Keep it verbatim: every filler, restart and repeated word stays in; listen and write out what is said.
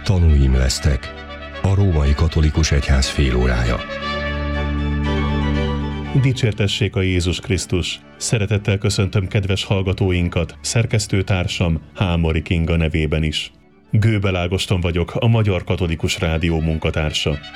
Tanúim lesztek. A római katolikus egyház félórája. Dicsértessék a Jézus Krisztus! Szeretettel köszöntöm kedves hallgatóinkat, szerkesztőtársam Hámori Kinga nevében is. Gőbel Ágoston vagyok, a Magyar Katolikus Rádió munkatársa.